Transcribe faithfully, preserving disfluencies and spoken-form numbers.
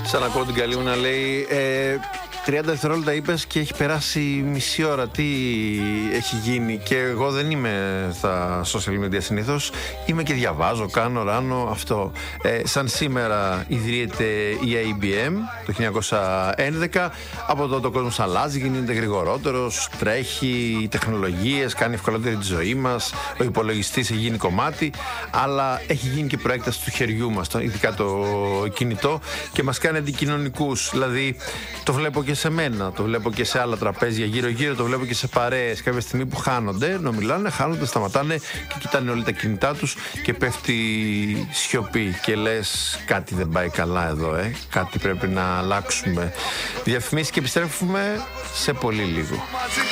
Σαν ακούω την καλή μου να λέει ε, τριάντα δευτερόλεπτα είπες και έχει περάσει μισή ώρα. Τι έχει γίνει? Και εγώ δεν είμαι στα social media συνήθως. Είμαι και διαβάζω, κάνω, ράνω αυτό. ε, Σαν σήμερα ιδρύεται η έι μπι εμ το χίλια εννιακόσια έντεκα. Από τότε ο κόσμος αλλάζει, γίνεται γρηγορότερος, τρέχει, οι τεχνολογίες, κάνει ευκολότερη τη ζωή μας. Ο υπολογιστής έχει γίνει κομμάτι, αλλά έχει γίνει και προέκταση του χεριού μας, ειδικά το κινητό, και μας κάνει αντικοινωνικούς. Δηλαδή το βλέπω και σε μένα, το βλέπω και σε άλλα τραπέζια γύρω-γύρω, το βλέπω και σε παρέες κάποια στιγμή που χάνονται, ενώ μιλάνε, χάνονται, σταματάνε και κοιτάνε όλοι τα κινητά τους και πέφτει σιωπή και λες κάτι δεν πάει καλά εδώ, ε? Κάτι πρέπει να αλλάξουμε. Διαφημίσεις και επιστρέφουμε σε πολύ λίγο.